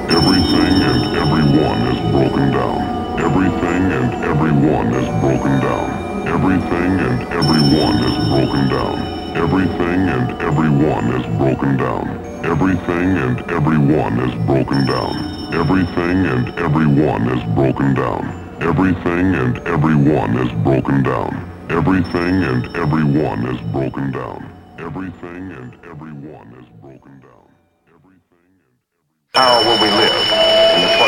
Everything and everyone is broken down. Everything and everyone is broken down. Everything and everyone is broken down. Everything and everyone is broken down. Everything and everyone is broken down. Everything and everyone is broken down. Everything and everyone is broken down. Everything and everyone is broken down. Everything and everyone is broken down. Everything and How will we live?